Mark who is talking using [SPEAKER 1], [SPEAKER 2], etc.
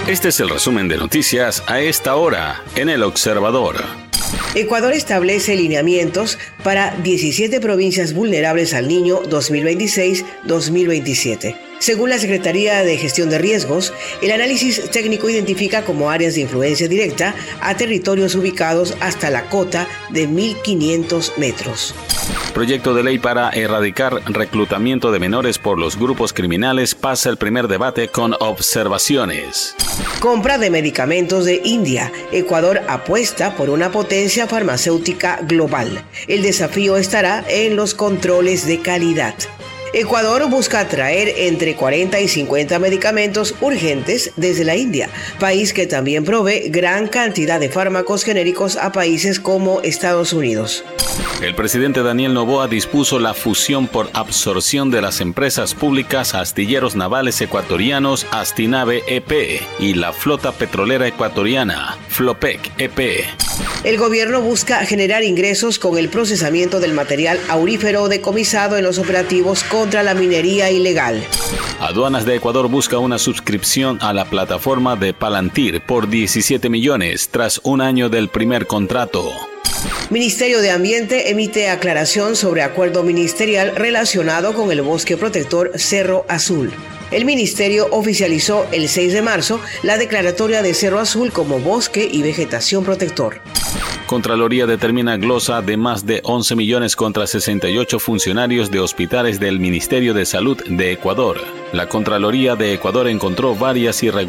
[SPEAKER 1] Este es el resumen de noticias a esta hora en El Observador.
[SPEAKER 2] Ecuador establece lineamientos para 17 provincias vulnerables al niño 2026-2027. Según la Secretaría de Gestión de Riesgos, el análisis técnico identifica como áreas de influencia directa a territorios ubicados hasta la cota de 1.500 metros.
[SPEAKER 1] Proyecto de ley para erradicar reclutamiento de menores por los grupos criminales pasa el primer debate con observaciones.
[SPEAKER 2] Compra de medicamentos de India. Ecuador apuesta por una potencia farmacéutica global. El desafío estará en los controles de calidad. Ecuador busca atraer entre 40 y 50 medicamentos urgentes desde la India, país que también provee gran cantidad de fármacos genéricos a países como Estados Unidos.
[SPEAKER 1] El presidente Daniel Noboa dispuso la fusión por absorción de las empresas públicas Astilleros Navales Ecuatorianos Astinave EP y la Flota Petrolera Ecuatoriana Flopec EP.
[SPEAKER 2] El gobierno busca generar ingresos con el procesamiento del material aurífero decomisado en los operativos contra la minería ilegal.
[SPEAKER 1] Aduanas de Ecuador busca una suscripción a la plataforma de Palantir por 17 millones tras un año del primer contrato.
[SPEAKER 2] Ministerio de Ambiente emite aclaración sobre acuerdo ministerial relacionado con el bosque protector Cerro Azul. El ministerio oficializó el 6 de marzo la declaratoria de Cerro Azul como bosque y vegetación protector.
[SPEAKER 1] Contraloría determina glosa de más de 11 millones contra 68 funcionarios de hospitales del Ministerio de Salud de Ecuador. La Contraloría de Ecuador encontró varias irregularidades